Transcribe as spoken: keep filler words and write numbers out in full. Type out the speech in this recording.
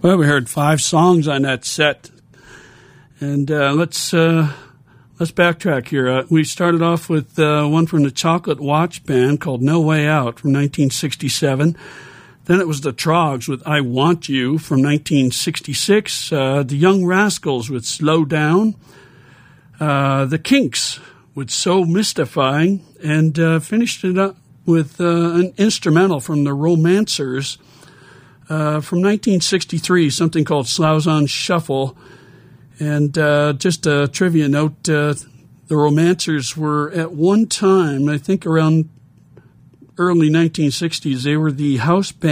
Well, we heard five songs on that set, and uh, let's uh, let's backtrack here. Uh, we started off with uh, one from the Chocolate Watch Band called "No Way Out" from nineteen sixty-seven. Then it was the Troggs with "I Want You" from nineteen sixty-six. Uh, the Young Rascals with "Slow Down." Uh, the Kinks with "So Mystifying," and uh, finished it up with uh, an instrumental from the Romancers. Uh, from nineteen sixty-three, something called Sloughs on Shuffle. And uh, just a trivia note, uh, the Romancers were at one time, I think around early nineteen sixties, they were the house band